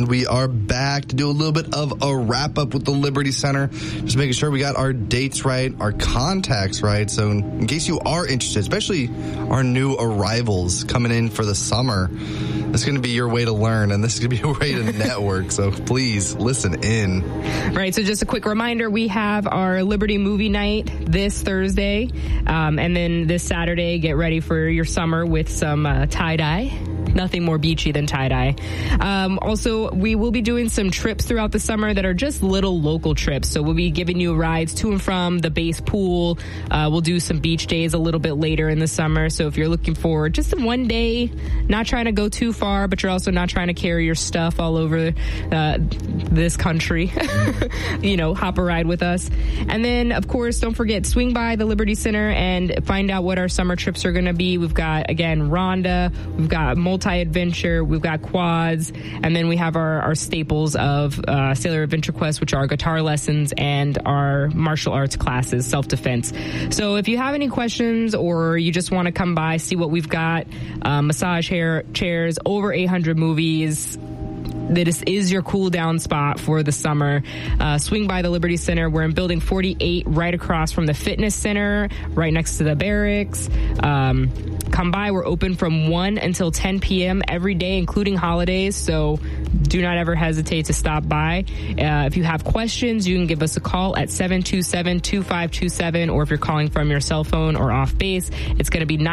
And we are back to do a little bit of a wrap-up with the Liberty Center. Just making sure we got our dates right, our contacts right. So in case you are interested, especially our new arrivals coming in for the summer, this is going to be your way to learn, and this is going to be your way to network. So please listen in. Right, so just a quick reminder, we have our Liberty Movie Night this Thursday, and then this Saturday, get ready for your summer with some tie-dye. Nothing more beachy than tie-dye. Also, we will be doing some trips throughout the summer that are just little local trips. So we'll be giving you rides to and from the base pool. We'll do some beach days a little bit later in the summer. So if you're looking for just one day, not trying to go too far, but you're also not trying to carry your stuff all over this country, hop a ride with us. And then, of course, don't forget, swing by the Liberty Center and find out what our summer trips are going to be. We've got, again, Rhonda. We've got multi-adventure, we've got quads, and then we have our staples of Sailor Adventure Quest, which are guitar lessons and our martial arts classes, self-defense. So if you have any questions or you just want to come by, see what we've got, massage hair chairs, over 800 movies. This is your cool down spot for the summer. Swing by the Liberty Center. We're in building 48 right across from the fitness center, right next to the barracks. Come by. We're open from 1 until 10 p.m. every day, including holidays. So do not ever hesitate to stop by. If you have questions, you can give us a call at 727-2527, or if you're calling from your cell phone or off base, it's going to be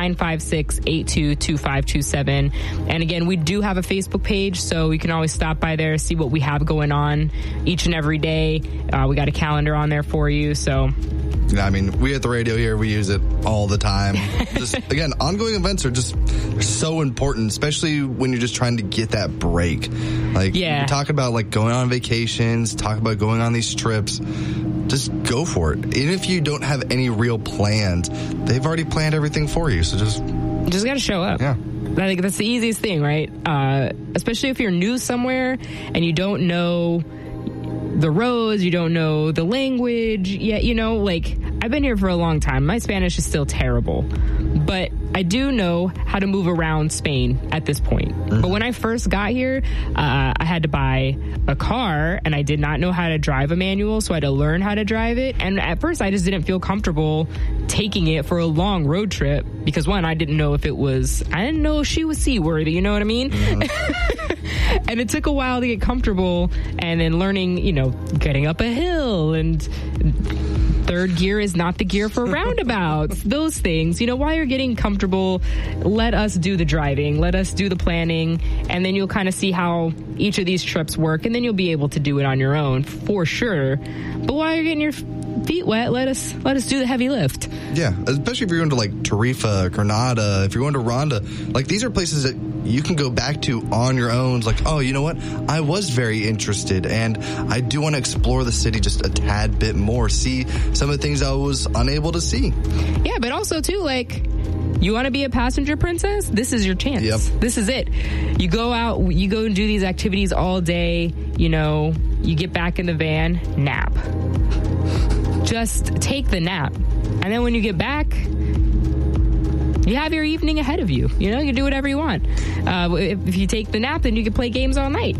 956-822527. And again, we do have a Facebook page, so you can always stop by there, see what we have going on each and every day. We got a calendar on there for you, so... Yeah, I mean, we at the radio here, we use it all the time. Just, again, ongoing events are just so important, especially when you're just trying to get that break. Like, you're talking about, like, going on vacations, talking about going on these trips. Just go for it. Even if you don't have any real plans, they've already planned everything for you, so just got to show up. Yeah. I think that's the easiest thing, right? Especially if you're new somewhere and you don't know the roads, you don't know the language yet, I've been here for a long time. My Spanish is still terrible, but I do know how to move around Spain at this point. Mm-hmm. But when I first got here, I had to buy a car, and I did not know how to drive a manual, so I had to learn how to drive it. And at first, I just didn't feel comfortable taking it for a long road trip because, one, I didn't know if she was seaworthy, you know what I mean? Mm-hmm. And it took a while to get comfortable, and then learning, getting up a hill, and third gear is not the gear for roundabouts. Those things, while you're getting comfortable, let us do the driving, let us do the planning, and then you'll kind of see how each of these trips work, and then you'll be able to do it on your own for sure. But while you're getting your feet wet, let us do the heavy lift. Yeah, especially if you're going to like Tarifa, Granada, if you're going to Ronda, like these are places that you can go back to on your own. It's like, oh, you know what? I was very interested, and I do want to explore the city just a tad bit more, see some of the things I was unable to see. Yeah, but also too, like, you want to be a passenger princess? This is your chance. Yep. This is it. You go out, you go and do these activities all day, you get back in the van, nap. Just take the nap. And then when you get back, you have your evening ahead of you. You can do whatever you want. If you take the nap, then you can play games all night.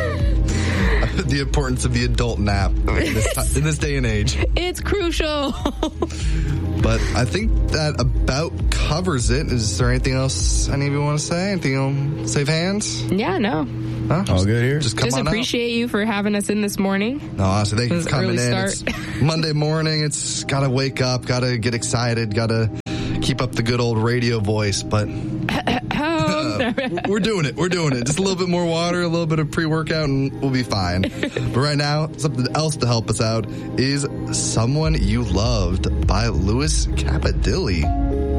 The importance of the adult nap in this day and age. It's crucial. But I think that about covers it. Is there anything else any of you want to say? Anything on Save Hands? Yeah, no. Huh? All good here. Just appreciate you for having us in this morning. No, honestly, thank you for coming in. It's Monday morning. It's got to wake up, got to get excited, got to keep up the good old radio voice. But we're doing it. We're doing it. Just a little bit more water, a little bit of pre-workout, and we'll be fine. But right now, something else to help us out is Someone You Loved by Louis Cappadilli.